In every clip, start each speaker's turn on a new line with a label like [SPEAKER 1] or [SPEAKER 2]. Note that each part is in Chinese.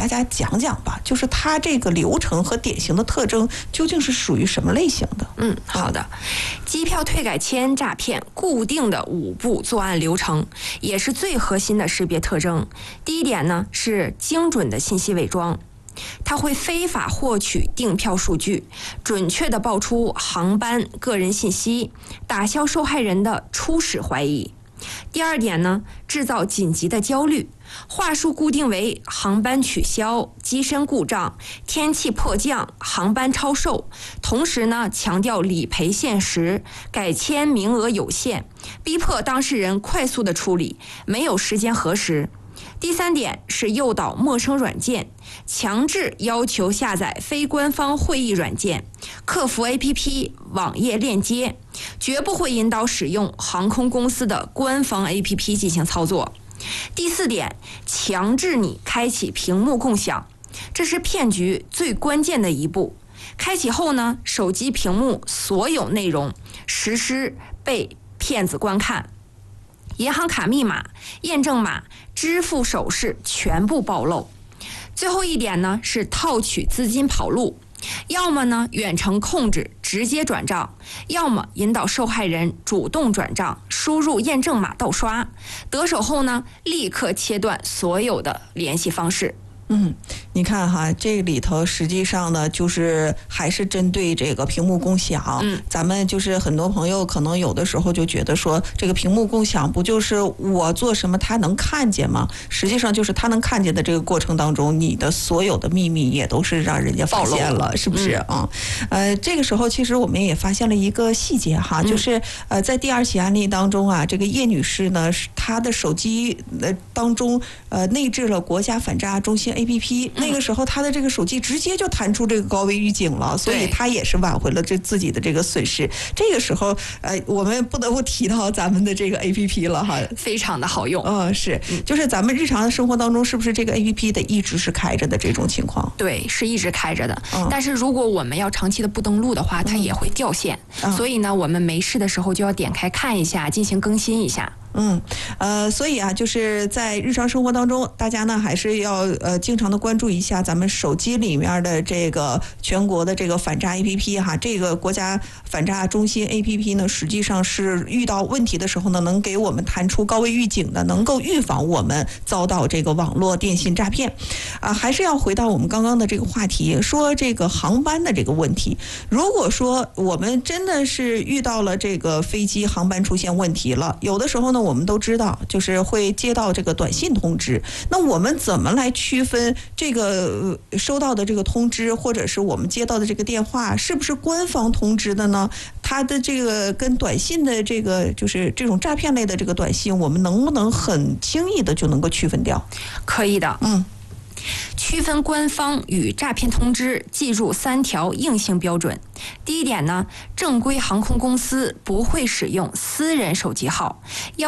[SPEAKER 1] 大家讲讲吧，就是它这个流程和典型的特征究竟是属于什么类型的？
[SPEAKER 2] 好的。机票退改签诈骗固定的5步作案流程，也是最核心的识别特征。第一点呢是精准的信息伪装。它会非法获取订票数据，准确地报出航班个人信息，打消受害人的初始怀疑。第二点呢，制造紧急的焦虑，话术固定为航班取消、机身故障、天气迫降、航班超售，同时呢强调理赔限时、改签名额有限，逼迫当事人快速的处理，没有时间核实。第三点是诱导陌生软件，强制要求下载非官方会议软件、客服 APP、网页链接，绝不会引导使用航空公司的官方 APP 进行操作。第四点，强制你开启屏幕共享，这是骗局最关键的一步。开启后呢，手机屏幕所有内容实施被骗子观看。银行卡密码、验证码、支付手势全部暴露。最后一点呢是套取资金跑路，要么呢远程控制直接转账，要么引导受害人主动转账，输入验证码盗刷。得手后呢，立刻切断所有的联系方式。
[SPEAKER 1] 你看哈，这里头实际上呢，就是还是针对这个屏幕共享。咱们就是很多朋友可能有的时候就觉得说，这个屏幕共享不就是我做什么他能看见吗？实际上就是他能看见的这个过程当中，你的所有的秘密也都是让人家发现了，是不是啊？这个时候其实我们也发现了一个细节哈，就是在第2起案例当中啊，这个叶女士呢，她的手机当中内置了国家反诈中心APP，那个时候他的这个手机直接就弹出这个高危预警了，所以他也是挽回了自己的这个损失。这个时候我们不得不提到咱们的这个 APP 了哈，
[SPEAKER 2] 非常的好用。
[SPEAKER 1] 是，就是咱们日常的生活当中是不是这个 APP 得一直是开着的这种情况？
[SPEAKER 2] 对，是一直开着的。但是如果我们要长期的不登录的话，它也会掉线。所以呢，我们没事的时候就要点开看一下，进行更新一下。
[SPEAKER 1] 所以啊，就是在日常生活当中，大家呢还是要经常的关注一下咱们手机里面的这个全国的这个反诈 APP 哈，这个国家反诈中心 APP 呢，实际上是遇到问题的时候呢，能给我们弹出高危预警的，能够预防我们遭到这个网络电信诈骗。还是要回到我们刚刚的这个话题，说这个航班的这个问题。如果说我们真的是遇到了这个飞机航班出现问题了，有的时候呢，我们都知道就是会接到这个短信通知，那我们怎么来区分这个收到的这个通知或者是我们接到的这个电话是不是官方通知的呢？它的这个跟短信的这个就是这种诈骗类的这个短信，我们能不能很轻易的就能够区分掉？
[SPEAKER 2] 可以的。区分官方与诈骗通知，记住3条硬性标准。第一点呢，正规航空公司不会使用私人手机号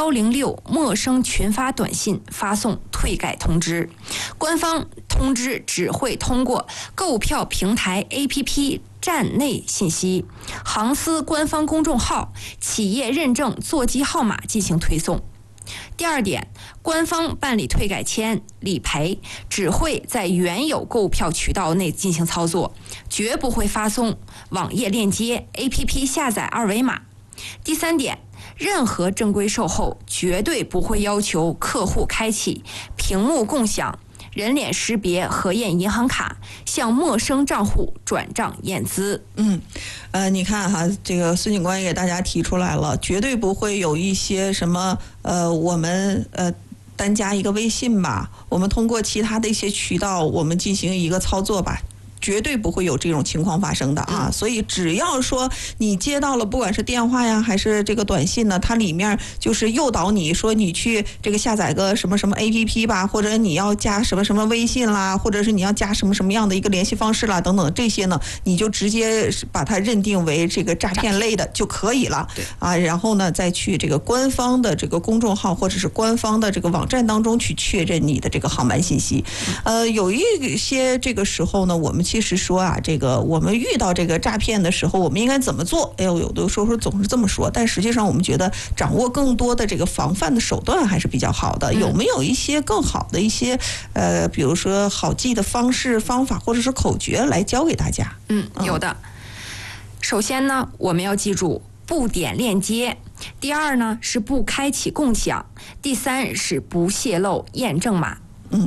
[SPEAKER 2] 106陌生群发短信发送退改通知，官方通知只会通过购票平台 APP 站内信息、航司官方公众号、企业认证座机号码进行推送。第二点，官方办理退改签、理赔只会在原有购票渠道内进行操作，绝不会发送网页链接、APP 下载二维码。第三点，任何正规售后绝对不会要求客户开启屏幕共享、人脸识别核验银行卡，向陌生账户转账验资。
[SPEAKER 1] 你看哈，这个孙警官也给大家提出来了，绝对不会有一些什么我们单加一个微信吧，我们通过其他的一些渠道，我们进行一个操作吧。绝对不会有这种情况发生的啊！所以只要说你接到了不管是电话呀还是这个短信呢，它里面就是诱导你说你去这个下载个什么什么 APP 吧，或者你要加什么什么微信啦，或者是你要加什么什么样的一个联系方式啦等等这些呢，你就直接把它认定为这个诈骗类的就可以了啊。然后呢再去这个官方的这个公众号或者是官方的这个网站当中去确认你的这个航班信息。有一些这个时候呢，我们其实说啊，这个我们遇到这个诈骗的时候，我们应该怎么做？哎呦，有的时候总是这么说，但实际上我们觉得掌握更多的这个防范的手段还是比较好的。有没有一些更好的一些比如说好记的方式、方法或者是口诀来教给大家？
[SPEAKER 2] 有的。首先呢，我们要记住不点链接。第二呢是不开启共享。第三是不泄露验证码。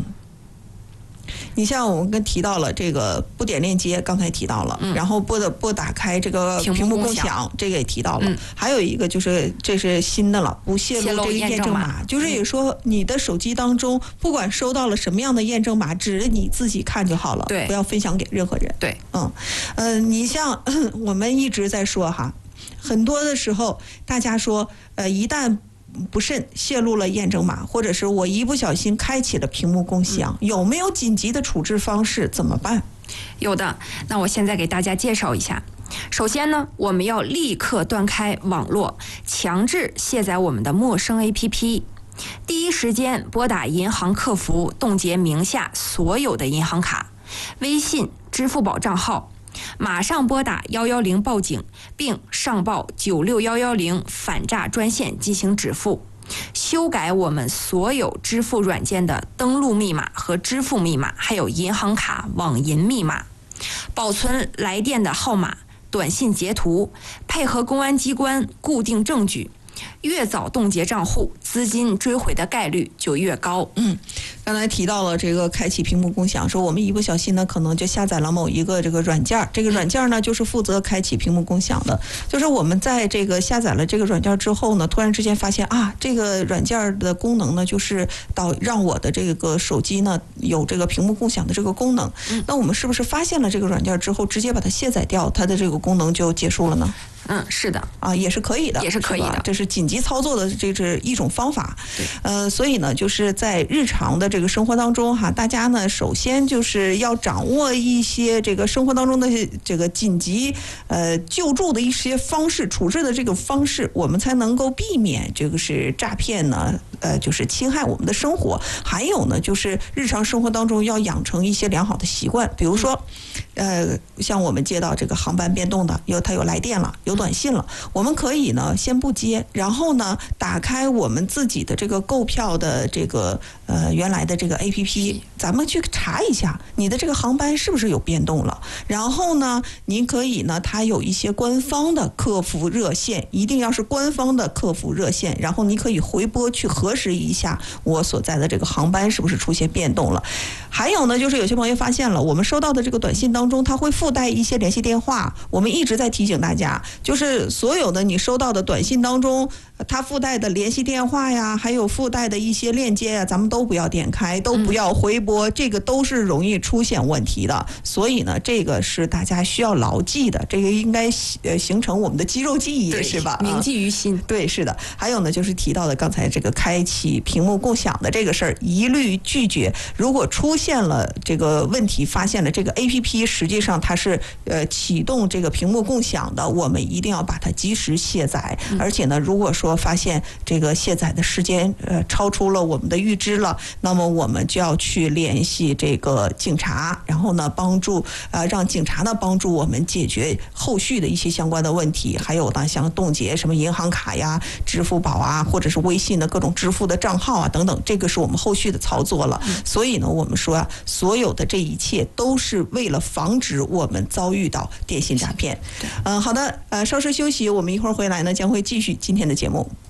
[SPEAKER 1] 你像我们提到了这个不点链接，刚才提到了，然后不打开这个屏幕共享，这个也提到了。还有一个就是这是新的了，不泄露这个验证码，就是也说你的手机当中不管收到了什么样的验证码，只你自己看就好了，
[SPEAKER 2] 对，
[SPEAKER 1] 不要分享给任何人。
[SPEAKER 2] 对，
[SPEAKER 1] 你像我们一直在说哈，很多的时候大家说一旦不慎泄露了验证码，或者是我一不小心开启了屏幕共享，有没有紧急的处置方式？怎么办？
[SPEAKER 2] 有的，那我现在给大家介绍一下。首先呢，我们要立刻断开网络，强制卸载我们的陌生 APP， 第一时间拨打银行客服，冻结名下所有的银行卡、微信、支付宝账号，马上拨打110报警，并上报96110反诈专线进行止付。修改我们所有支付软件的登录密码和支付密码，还有银行卡网银密码，保存来电的号码、短信截图，配合公安机关固定证据。越早冻结账户，资金追回的概率就越高。
[SPEAKER 1] 刚才提到了这个开启屏幕共享，说我们一不小心呢，可能就下载了某一个这个软件，这个软件呢就是负责开启屏幕共享的。就是我们在这个下载了这个软件之后呢，突然之间发现啊，这个软件的功能呢，就是让我的这个手机呢有这个屏幕共享的这个功能。那我们是不是发现了这个软件之后，直接把它卸载掉，它的这个功能就结束了呢？
[SPEAKER 2] 是的
[SPEAKER 1] 啊，也是可以的，
[SPEAKER 2] 也是可以的，
[SPEAKER 1] 这是紧急操作的，这是一种方法。所以呢，就是在日常的这个生活当中哈，大家呢首先就是要掌握一些这个生活当中的这个紧急救助的一些方式，处置的这个方式，我们才能够避免这个是诈骗呢，就是侵害我们的生活。还有呢，就是日常生活当中要养成一些良好的习惯，比如说像我们接到这个航班变动的，它有来电了，有短信了，我们可以呢先不接，然后呢打开我们自己的这个购票的这个原来的这个 APP， 咱们去查一下你的这个航班是不是有变动了。然后呢，您可以呢，它有一些官方的客服热线，一定要是官方的客服热线，然后你可以回拨去核实一下我所在的这个航班是不是出现变动了。还有呢，就是有些朋友发现了，我们收到的这个短信当中，它会附带一些联系电话。我们一直在提醒大家，就是所有的你收到的短信当中，它附带的联系电话呀，还有附带的一些链接呀，咱们都不要点开，都不要回拨，这个都是容易出现问题的。所以呢，这个是大家需要牢记的，这个应该形成我们的肌肉记忆，是吧？
[SPEAKER 2] 铭记于心。
[SPEAKER 1] 对，是的。还有呢，就是提到的刚才这个开启屏幕共享的这个事儿，一律拒绝。如果出现了这个问题，发现了这个 APP 实际上它是启动这个屏幕共享的，我们一定要把它及时卸载。而且呢，如果说发现这个卸载的时间超出了我们的预知了，那么我们就要去联系这个警察，然后呢帮助让警察呢帮助我们解决后续的一些相关的问题。还有呢，像冻结什么银行卡呀、支付宝啊，或者是微信的各种支付的账号啊等等，这个是我们后续的操作了。所以呢，我们说所有的这一切都是为了防止我们遭遇到电信诈骗。好的，稍事休息，我们一会儿回来呢将会继续今天的节目。